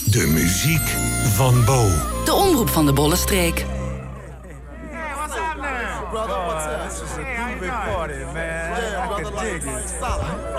De muziek van Bo. De omroep van de Bollenstreek. Hey, what's up now? Brother, what's up? This is a big party, man. I can dig it.